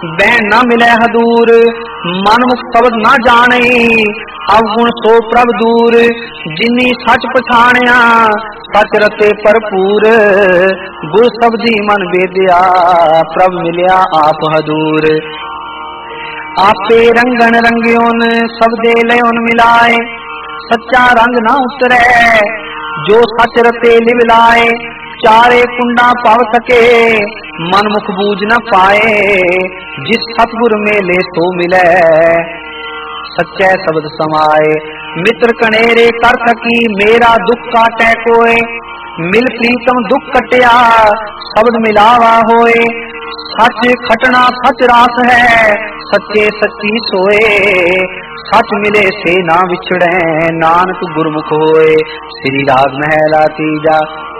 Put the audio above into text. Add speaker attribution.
Speaker 1: Ban न मिले हदूर, मन मुख शब्द न जाने, अवगुण सो प्रभ दूर, जिनी सच पछाणिया सच रते भरपूर, गुर शब्दी मन वेदिया प्रभ मिलिया आप हदूर। आपे रंगन रंगियोन शब्दे लयोन मिलाए, सच्चा रंग न उतरे जो सच रते लिवलाए, चारे कुंडा पाव सके मन मुख बूझ न पाए, जिस सतगुर मेले सो मिले सच्चे शब्द समाए। मित्र कनेरे कर सकी मेरा दुख काटे कोय, मिल प्रीतम दुख कटिया शब्द मिलावा होए, सच खटना सच रास है सच्चे सच्ची सोए, सच मिले से ना विछड़े नानक गुरमुख होए। श्री राग महला तीजा।